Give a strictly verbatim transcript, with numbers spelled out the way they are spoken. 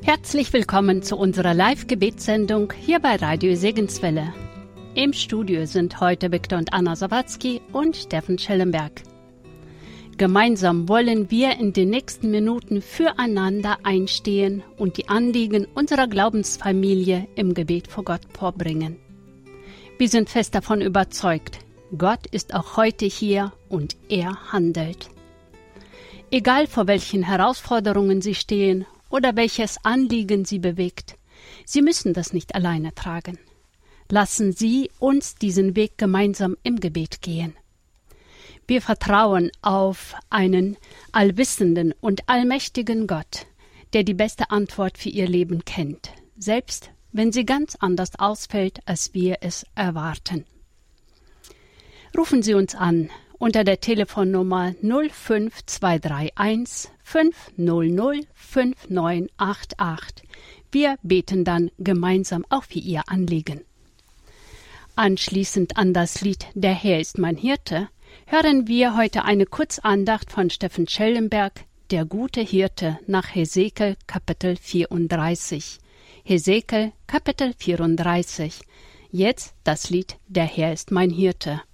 Herzlich willkommen zu unserer Live-Gebetssendung hier bei Radio Segenswelle. Im Studio sind heute Viktor und Anna Sawatzki und Steffen Schellenberg. Gemeinsam wollen wir in den nächsten Minuten füreinander einstehen und die Anliegen unserer Glaubensfamilie im Gebet vor Gott vorbringen. Wir sind fest davon überzeugt, Gott ist auch heute hier und er handelt. Egal vor welchen Herausforderungen Sie stehen oder welches Anliegen Sie bewegt, Sie müssen das nicht alleine tragen. Lassen Sie uns diesen Weg gemeinsam im Gebet gehen. Wir vertrauen auf einen allwissenden und allmächtigen Gott, der die beste Antwort für Ihr Leben kennt, selbst wenn sie ganz anders ausfällt, als wir es erwarten. Rufen Sie uns an unter der Telefonnummer null fünf zwei drei eins fünf null null fünf neun acht acht. Wir beten dann gemeinsam auch für Ihr Anliegen. Anschließend an das Lied »Der Herr ist mein Hirte« hören wir heute eine Kurzandacht von Steffen Schellenberg, der gute Hirte, nach Hesekiel Kapitel vierunddreißig. Hesekiel Kapitel vierunddreißig. Jetzt das Lied »Der Herr ist mein Hirte«.